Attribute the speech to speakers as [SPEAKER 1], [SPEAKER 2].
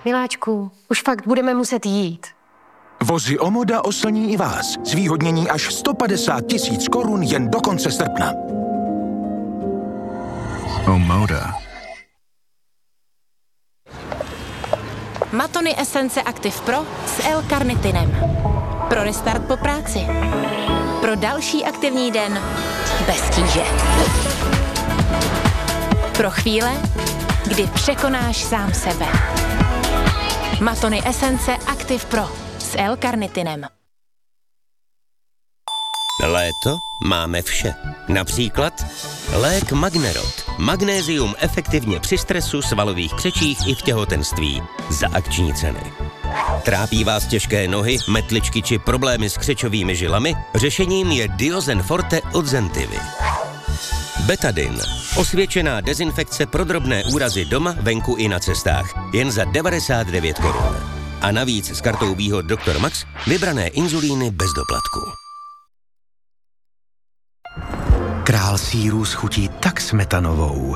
[SPEAKER 1] Miláčku, už fakt budeme muset jít.
[SPEAKER 2] Vozy Omoda oslní i vás. Zvýhodnění až 150 000 korun jen do konce srpna.
[SPEAKER 3] Omoda.
[SPEAKER 4] Matony Esence Active Pro s L-karnitinem. Pro restart po práci. Pro další aktivní den bez tíže. Pro chvíle, kdy překonáš sám sebe. Matony Esence Active Pro s L-karnitinem.
[SPEAKER 5] Léto máme vše. Například lék Magnerot. Magnézium efektivně při stresu, svalových křečích i v těhotenství. Za akční ceny. Trápí vás těžké nohy, metličky či problémy s křečovými žilami? Řešením je Diozen Forte od Zentivy. Betadin. Osvědčená dezinfekce pro drobné úrazy doma, venku i na cestách. Jen za 99 korun. A navíc s kartou výhod Dr. Max vybrané inzulíny bez doplatku.
[SPEAKER 6] Král sýrů schutí tak smetanovou,